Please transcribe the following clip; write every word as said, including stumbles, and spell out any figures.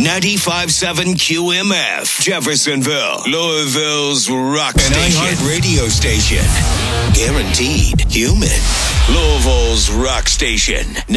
ninety-five point seven Q M F, Jeffersonville, Louisville's rock An station. iHeart radio station. Guaranteed human. Louisville's rock station.